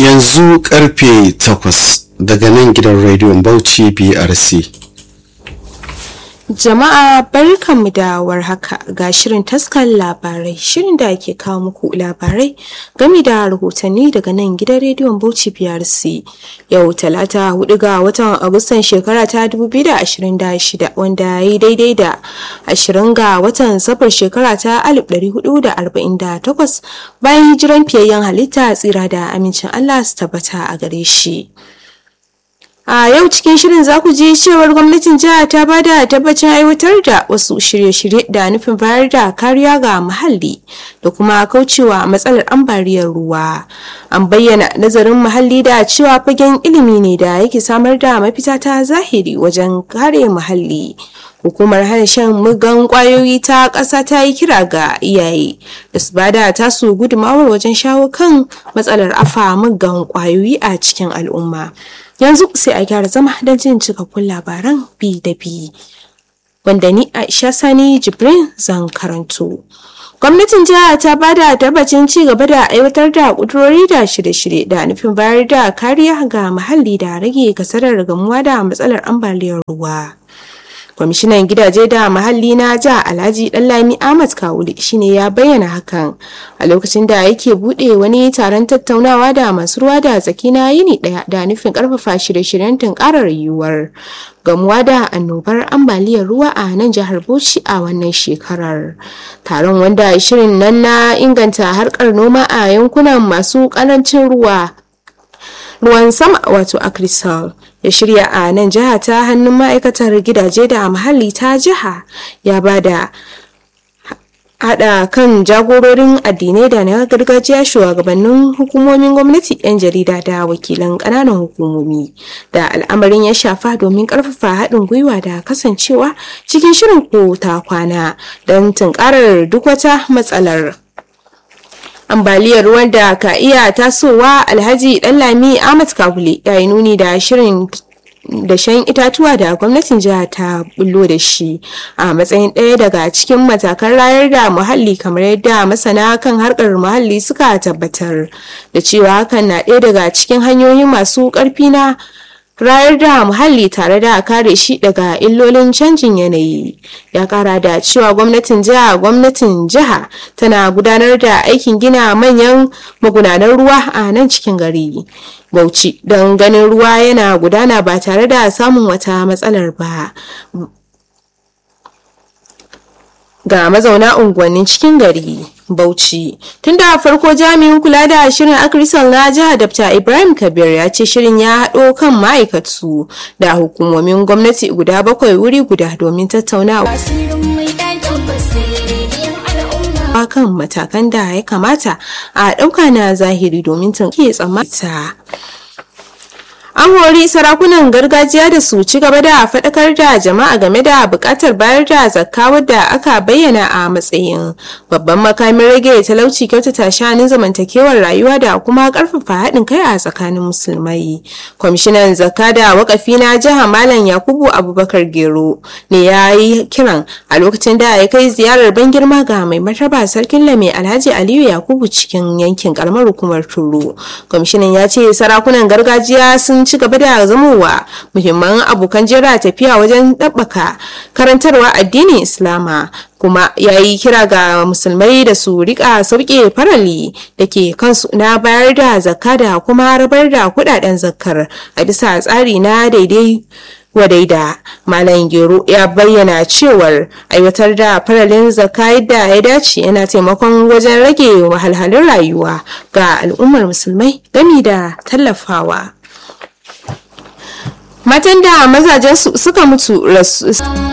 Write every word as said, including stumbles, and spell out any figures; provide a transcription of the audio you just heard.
Yanzu karfe takwas daga nan gidan rediyon Bauchi B R C. Jama'a barkanmu da warhaka ga shirin taskar labarai, shirin da ke kawo muku labarai game da rahotanni daga nan gidan rediyon Bauchi B R C. Yau talata hudu ga watan Agustan shekara ta dubu biyu da ashirin da shida wanda ya yi daidai da ashirin ga watan safar shekara ta alif ɗari hudu da arba'in da takwas bayan hijiran fiyayyen halitta tsira da amincin Allah su tabbata a gare shi. A yau cikin shirin za ku ji cewar gwamnatin jiha ta ba da tabbacin aiwatar da wasu shirye-shirye da nufin bayar da kariya ga muhalli da kuma kaucewa matsalar ambaliyar ruwa. An bayyana nazarin muhalli da cewa fagen ilimi ne da yake samar da mafita ta zahiri wajen kare muhalli. Hukumar hana shan muggan kwayoyi ta ƙasa ta yi kira ga iyaye da su bada tasu gudunmawar wajen shawo kan matsalar afa muggan kwayoyi a cikin al'umma. Yanzu sai a gyara zama don jin cikakkun labaran bi da bi wanda ni Aisha Sani Jibrin zan karanto. Gwamnatin jiha ta bada tabbacin ci gaba da aiwatar da kudurori da shirye-shirye da nufin bayar da kariya ga muhalli da rage kasarar gamuwa da matsalar ambaliyar ruwa. Kwamishinan gidaje da muhalli na jiha Alhaji Dallami Ahmad Kawule shine ya bayyana hakan a lokacin da yake bude wani taron tattaunawa da masu ruwa da tsaki na yini daya da nufin karfafa shirye-shiryen tunkarar yiwuwar gamuwa da annobar ambaliyar ruwa a nan jihar Bauchi a wannan shekarar. Taron wanda shirin nan na inganta harkar noma a yankunan masu karancin ruwa ruwan sama wato Akrisal ya shirya a nan jiha ta hannun ma'aikatar gidaje da muhalli ta jiha ya bada hada kan jagororin addinai da na gargajiya, shugabannin hukumomin gwamnati, 'yan jarida da wakilan ƙananan hukumomi da al'amarin ya shafa domin ƙarfafa haɗin gwiwa da kasancewa cikin shirin ko ta kwana don tunkarar duk wata matsalar ambaliyar ruwan da ka iya tasowa. Alhaji Dallami Ahmad Kawule ya yi nuni da shirin dashen itatuwa da gwamnatin jiha ta bullo da shi a matsayin ɗaya daga cikin matakan rayar da muhalli, kamar yadda masana kan harkar muhalli suka tabbatar da cewa hakan na ɗaya daga cikin hanyoyi masu ƙarfi na rayar da muhalli tare da kare shi daga illolin canjin yanayi. Ya kara da cewa gwamnatin jiha gwamnatin jiha tana gudanar da aikin gina manyan magudanan ruwa a nan cikin gari Bauchi don ganin ruwa yana gudana ba tare da samun wata matsalar ba ga mazauna unguwannin cikin gari Bauchi. Tun da farko jami'in kula da shirin Akrisal na jihar Dr. Ibrahim Kabir ya ce shirin ya haɗo kan ma'aikatu da hukumomin gwamnati guda bakwai wuri guda domin tattaunawa kan matakan da ya kamata a ɗauka na zahiri domin tunke tsammata. An hori sarakunan gargajiya da su ci gaba da faɗakar da jama'a game da buƙatar bayar da zakka wadda aka bayyana a matsayin babban makamin rage talauci, kyautata sha'anin zamantakewar rayuwa da kuma ƙarfafa haɗin kai a tsakanin musulmai. Kwamishinan zakka da wakafi na jiha Malam Yakubu Abubakar Gero ne ya yi kiran a lokacin da ya kai ziyarar ban girma ga mai martaba sarkin Lame Alhaji Aliyu Yakubu cikin yankin karamar hukumar Turu. Kwamishinan ya ce sarakunan gargajiya sun ci gaba da zamowa muhimman abokan jera tafiya wajen ɗabbaka karantarwa addinin Islama, kuma ya yi kira ga musulmai da su rika sauke farali da ke kansu na bayar da zakka da kuma rabar da kudaden zakkar a bisa tsari na daidai wadaida. Malam Gero ya bayyana cewar aiwatar da faralin zakka yadda ya dace yana taimakon wajen rage wahalhalun rayuwa ga al'ummar musulmai gami da tallafawa matan da mazajensu suka mutu rasu